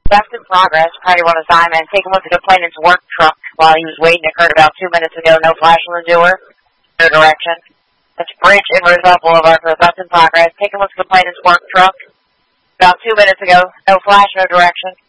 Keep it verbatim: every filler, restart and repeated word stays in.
Left in progress, party one assignment. Taken with the complainant's work truck while he was waiting occurred about two minutes ago. No flash on the doer. No direction. That's Bridge and Roosevelt Boulevard for left in progress. Taken with the complainant's work truck about two minutes ago. No flash, no direction.